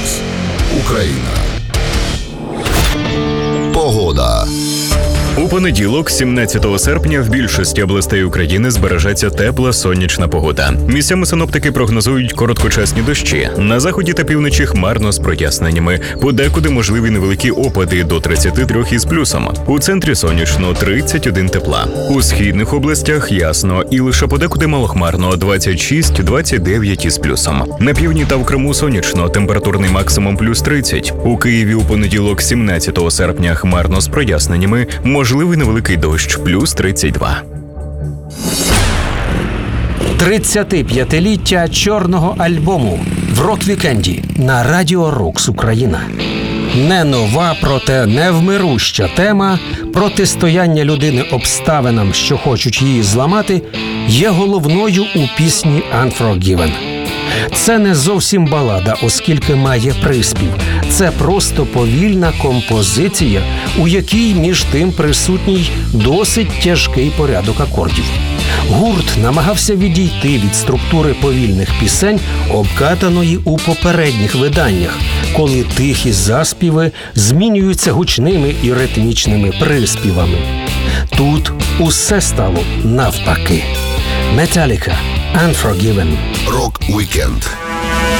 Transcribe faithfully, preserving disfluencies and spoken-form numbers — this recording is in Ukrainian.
Рокс. Україна. Погода. У понеділок, сімнадцятого серпня, в більшості областей України збережеться тепла сонячна погода. Місцями синоптики прогнозують короткочасні дощі. На заході та півночі хмарно з проясненнями. Подекуди можливі невеликі опади до тридцяти трьох із плюсом. У центрі сонячно тридцять один тепла. У східних областях ясно і лише подекуди малохмарно двадцять шість - двадцять дев'ять із плюсом. На півдні та в Криму сонячно, температурний максимум плюс тридцять. У Києві у понеділок, сімнадцятого серпня, хмарно з проясненнями. Можливий невеликий дощ, плюс тридцять два. тридцятип'ятиліття чорного альбому в рок-вікенді на Радіо Рокс Україна. Не нова, проте невмируща тема протистояння людини обставинам, що хочуть її зламати, є головною у пісні «Unforgiven». Це не зовсім балада, оскільки має приспів. Це просто повільна композиція, у якій між тим присутній досить тяжкий порядок акордів. Гурт намагався відійти від структури повільних пісень, обкатаної у попередніх виданнях, коли тихі заспіви змінюються гучними і ритмічними приспівами. Тут усе стало навпаки. Metallica, Unforgiven. Рок-вікенд.